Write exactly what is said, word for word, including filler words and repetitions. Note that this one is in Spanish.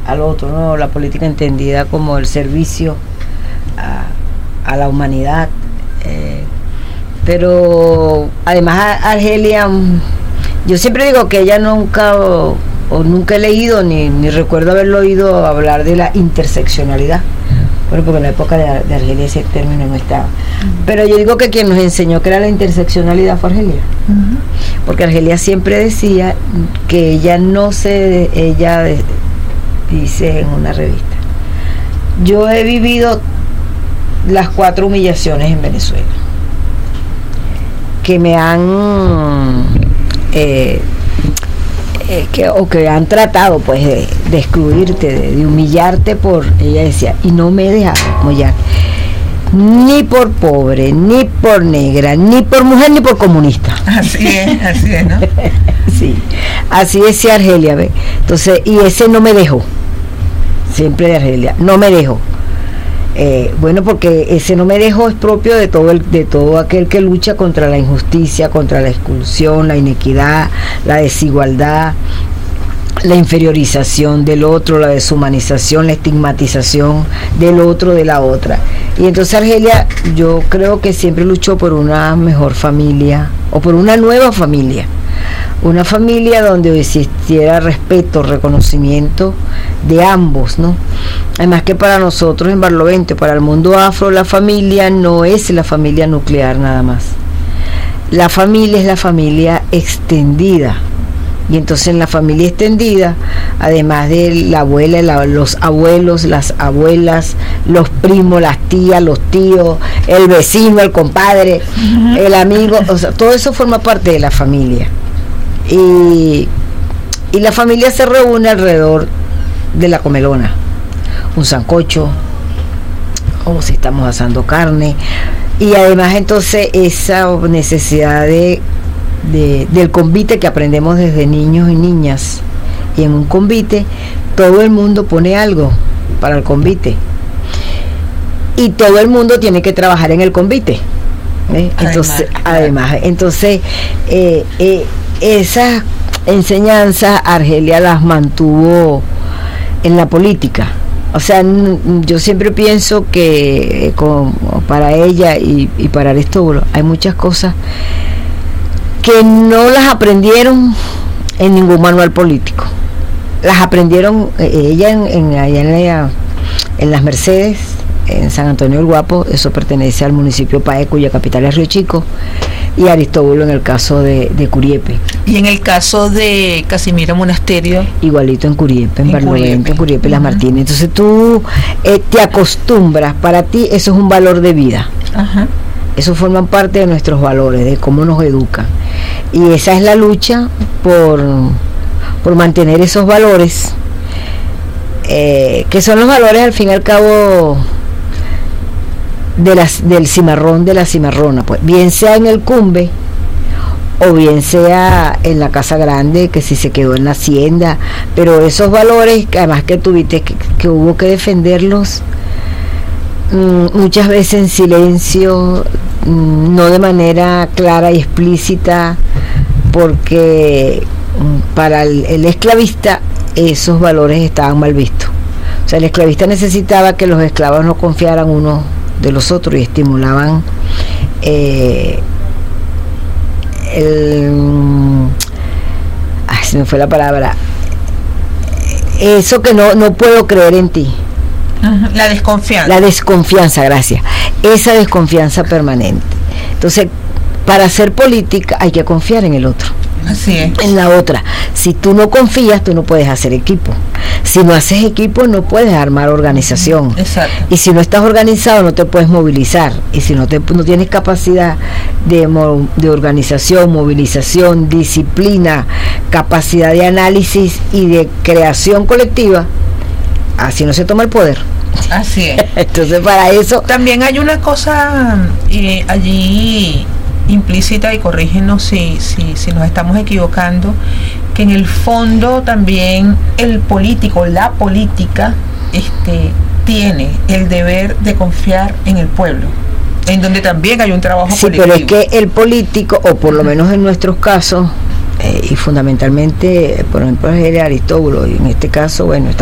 al otro, ¿no? La política entendida como el servicio a, a la humanidad. Eh, pero además Argelia, yo siempre digo que ella nunca, o, o nunca he leído, ni, ni recuerdo haberlo oído hablar de la interseccionalidad. Bueno, porque en la época de, de Argelia ese término no estaba. Uh-huh. Pero yo digo que quien nos enseñó que era la interseccionalidad fue Argelia. Uh-huh. Porque Argelia siempre decía que ella no se, ella de, dice en una revista, yo he vivido las cuatro humillaciones en Venezuela, que me han eh, eh, que, o que han tratado pues de, de excluirte, de, de humillarte por, ella decía, y no me he dejado humillar ni por pobre, ni por negra, ni por mujer, ni por comunista. Así es, así es, ¿no? Sí, así decía Argelia, ¿ve? Entonces, y ese no me dejó, siempre de Argelia, no me dejó. Eh, bueno, porque ese no me dejó es propio de todo el, de todo aquel que lucha contra la injusticia, contra la exclusión, la inequidad, la desigualdad, la inferiorización del otro, la deshumanización, la estigmatización del otro, de la otra. Y entonces Argelia, yo creo que siempre luchó por una mejor familia, o por una nueva familia, una familia donde existiera respeto, reconocimiento de ambos, ¿no? Además que para nosotros en Barlovento, para el mundo afro, la familia no es la familia nuclear nada más. La familia es la familia extendida. Y entonces en la familia extendida, además de la abuela, la, los abuelos, las abuelas, los primos, las tías, los tíos, el vecino, el compadre, uh-huh. el amigo, o sea, todo eso forma parte de la familia. Y, y la familia se reúne alrededor de la comelona, un sancocho, o si estamos asando carne, y además entonces esa necesidad de De, del convite que aprendemos desde niños y niñas, y en un convite todo el mundo pone algo para el convite y todo el mundo tiene que trabajar en el convite, ¿eh? entonces además, además entonces eh, eh, esas enseñanzas Argelia las mantuvo en la política. O sea, yo siempre pienso que eh, como para ella y, y para Aristóbulo hay muchas cosas que no las aprendieron en ningún manual político. Las aprendieron eh, ella en, en, allá en, la, en Las Mercedes, en San Antonio del Guapo, eso pertenece al municipio Pae, cuya capital es Río Chico, y Aristóbulo en el caso de, de Curiepe. Y en el caso de Casimiro Monasterio. Igualito en Curiepe, en, en Barlovento, en Curiepe, uh-huh. Las Martínez. Entonces tú eh, te acostumbras, para ti eso es un valor de vida. Ajá. Uh-huh. Eso forman parte de nuestros valores, de cómo nos educan. Y esa es la lucha por, por mantener esos valores, eh, que son los valores al fin y al cabo de las, del cimarrón, de la cimarrona, pues bien sea en el cumbe o bien sea en la casa grande, que si se quedó en la hacienda, pero esos valores, además que tuviste que, que hubo que defenderlos muchas veces en silencio, no de manera clara y explícita, porque para el, el esclavista esos valores estaban mal vistos. O sea, el esclavista necesitaba que los esclavos no confiaran unos de los otros y estimulaban eh, el ay, se me fue la palabra, eso que no, no puedo creer en ti. La desconfianza. La desconfianza, gracias. Esa desconfianza permanente. Entonces, para hacer política hay que confiar en el otro. Así es. En la otra. Si tú no confías, tú no puedes hacer equipo. Si no haces equipo, no puedes armar organización. Exacto. Y si no estás organizado, no te puedes movilizar. Y si no, te, no tienes capacidad de, de organización, movilización, disciplina, capacidad de análisis y de creación colectiva, así no se toma el poder. Así es. Entonces, para eso también hay una cosa eh, allí implícita, y corrígenos si, si, si nos estamos equivocando, que en el fondo también el político, la política, este, tiene el deber de confiar en el pueblo, en donde también hay un trabajo sí, colectivo. Pero es que el político, o por lo menos en nuestros casos, eh, y fundamentalmente, por ejemplo, es Aristóbulo, y en este caso, bueno,